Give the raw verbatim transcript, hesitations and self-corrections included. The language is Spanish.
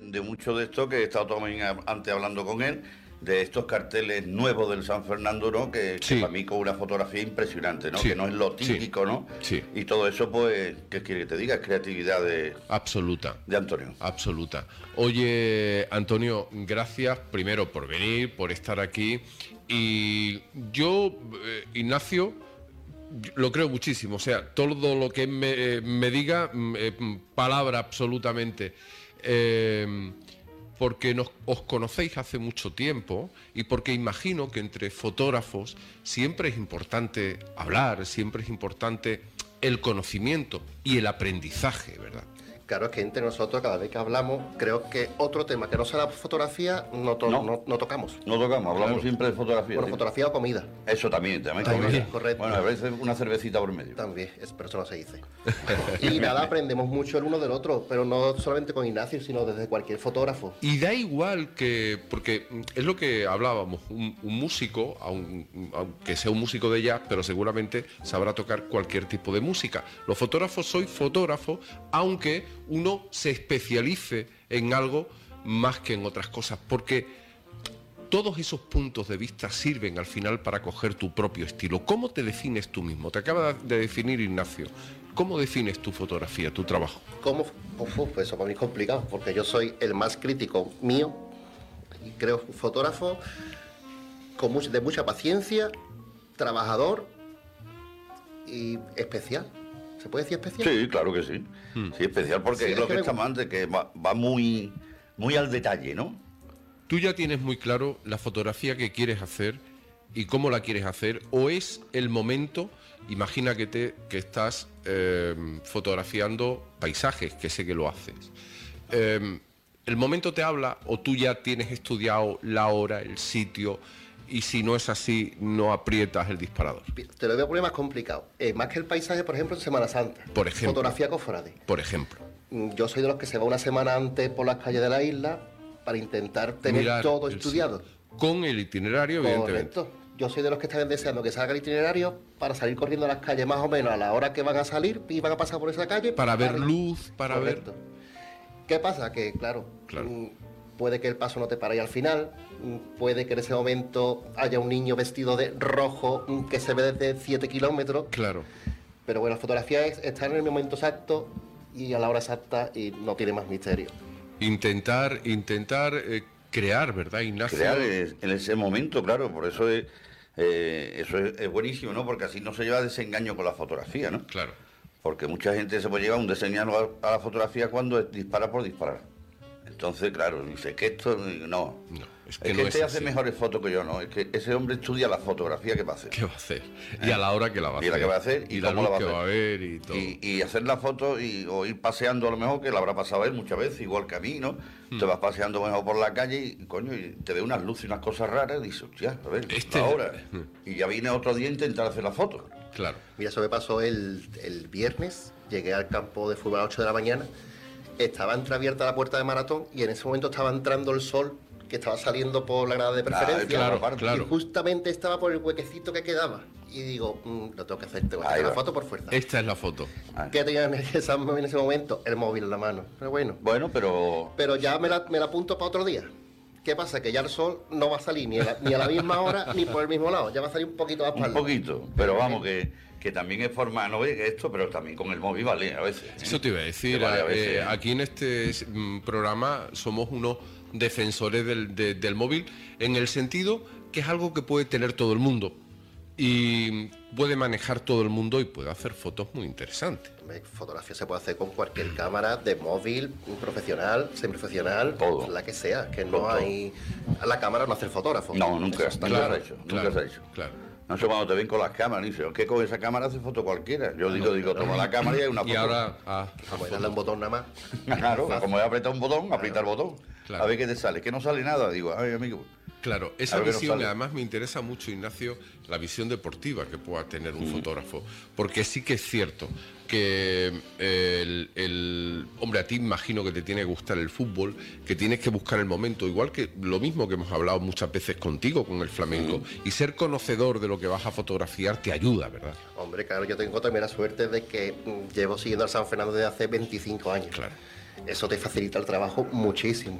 de mucho de esto, que he estado también antes hablando con él, de estos carteles nuevos del San Fernando, ¿no? Que, sí. que para mí con una fotografía impresionante, ¿no? Sí. Que no es lo típico, sí. ¿no? Sí. Y todo eso, pues, ¿qué quiere que te diga? Es creatividad de... Absoluta. De Antonio. Absoluta. Oye, Antonio, gracias primero por venir, por estar aquí. Y yo, eh, Ignacio, lo creo muchísimo. O sea, todo lo que me, me diga, eh, palabra absolutamente. Eh, porque nos, os conocéis hace mucho tiempo y porque imagino que entre fotógrafos siempre es importante hablar, siempre es importante el conocimiento y el aprendizaje, ¿verdad? Claro, es que entre nosotros, cada vez que hablamos, creo que otro tema que no sea la fotografía, no, to No. no, no tocamos. No tocamos, hablamos Claro. siempre de fotografía. Bueno, ¿sí? fotografía o comida. Eso también, también. También, comida. correcto. Bueno, a veces una cervecita por medio. También, es, pero eso no se dice. Y nada, aprendemos mucho el uno del otro, pero no solamente con Ignacio, sino desde cualquier fotógrafo. Y da igual que, porque es lo que hablábamos, un, un músico, aun- aunque sea un músico de jazz, pero seguramente sabrá tocar cualquier tipo de música. Los fotógrafos soy fotógrafo, aunque uno se especialice en algo más que en otras cosas, porque todos esos puntos de vista sirven al final para coger tu propio estilo. ¿Cómo te defines tú mismo? Te acaba de definir Ignacio. ¿Cómo defines tu fotografía, tu trabajo? ¿Cómo? Uf, uf, pues eso para mí es complicado, porque yo soy el más crítico mío, y creo un fotógrafo con mucha, de mucha paciencia, trabajador y especial. ¿Se puede decir especial? Sí, claro que sí. Hmm. Sí, especial porque Sí, es es lo que que me- estamos antes, que va, va muy, muy al detalle, ¿no? Tú ya tienes muy claro la fotografía que quieres hacer y cómo la quieres hacer, o es el momento, imagina que, te, que estás eh, fotografiando paisajes, que sé que lo haces. Eh, el momento te habla o tú ya tienes estudiado la hora, el sitio, y si no es así, no aprietas el disparador. Te lo voy a poner más complicado. Eh, más que el paisaje, por ejemplo, en Semana Santa. Por ejemplo. Fotografía cofrade. Por ejemplo. Mm, Yo soy de los que se va una semana antes por las calles de la isla para intentar tener Mirar todo el estudiado. sitio. Con el itinerario, evidentemente. Correcto. Yo soy de los que están deseando que salga el itinerario para salir corriendo a las calles más o menos a la hora que van a salir y van a pasar por esa calle. Para ver luz, para Correcto. ¿Qué pasa? Que, claro, Claro. mm, puede que el paso no te pare al final, mm, puede que en ese momento haya un niño vestido de rojo mm, que se ve desde siete kilómetros, ver. Claro. pero bueno, la fotografía es estar en el momento exacto y a la hora exacta y no tiene más misterio. Intentar, intentar eh, crear, ¿verdad, Ignacio? Crear es- en ese momento, claro, por eso es, eh, eso es, es buenísimo, ¿no? Porque así no se lleva desengaño con la fotografía, ¿no? Claro. Porque mucha gente se puede llevar un desengaño a, a la fotografía cuando es dispara por disparar. Entonces, claro, dice que esto, no. No, es Es que que, no este es hace así. mejores fotos que yo, no. Es que ese hombre estudia la fotografía que va a hacer. ¿Qué va a hacer? Y a la hora que la va a Y hacer. la que va a hacer, y y la cómo luz la va a que hacer. va a ver y todo. Y, y hacer la foto y, o ir paseando a lo mejor, que la habrá pasado él muchas veces, igual que a mí, ¿no? Hmm. Te vas paseando mejor por la calle y, coño, y te ve unas luces y unas cosas raras y dices, hostia, a ver, Este- ahora. Y ya viene otro día a intentar hacer la foto. Claro. Mira, eso me pasó el, el viernes, llegué al campo de fútbol a las ocho de la mañana, estaba entreabierta la puerta de maratón y en ese momento estaba entrando el sol que estaba saliendo por la grada de preferencia. claro, aparte. claro. Y justamente estaba por el huequecito que quedaba. Y digo, mm, lo tengo que hacer, tengo que Ahí hacer la va. foto por fuerza. Esta es la foto. Ah. ¿Qué tenía en ese, en ese momento? El móvil en la mano. Pero bueno, Bueno, pero pero ya me la, me la apunto para otro día. ¿Qué pasa? Que ya el sol no va a salir ni a la, ni a la misma hora ni por el mismo lado. Ya va a salir un poquito más para un poquito. Pero vamos, que, que también es forma, no ve esto, pero también con el móvil vale a veces. ¿eh? Eso te iba a decir. Que vale a veces, eh, ¿eh? aquí en este mm, programa somos unos defensores del, de- del móvil en el sentido que es algo que puede tener todo el mundo y puede manejar todo el mundo y puede hacer fotos muy interesantes. Hombre, fotografía se puede hacer con cualquier cámara de móvil, profesional, semiprofesional, Todo. la que sea, que Con no todo. hay... A la cámara no hace el fotógrafo. No, nunca, Eso está nunca claro. se ha hecho, claro, nunca se ha hecho. Claro. No sé cuando te ven con las cámaras, dice, es que con esa cámara hace foto cualquiera. Yo digo, digo, toma la cámara y hay una foto. Y ahora ah, Como darle un botón nada más. Claro, como he apretado un botón, aprieta el botón. Claro. A ver qué te sale. Que no sale nada, digo, ay amigo. Claro, esa A ver qué nos visión, sale. además me interesa mucho, Ignacio, la visión deportiva que pueda tener un fotógrafo, porque sí que es cierto que eh, el, el- hombre, a ti imagino que te tiene que gustar el fútbol, que tienes que buscar el momento, igual que lo mismo que hemos hablado muchas veces contigo con el flamenco, y ser conocedor de lo que vas a fotografiar te ayuda, ¿verdad? Hombre, claro, yo tengo también la suerte de que mm, llevo siguiendo al San Fernando desde hace veinticinco años. Claro. Eso te facilita el trabajo muchísimo.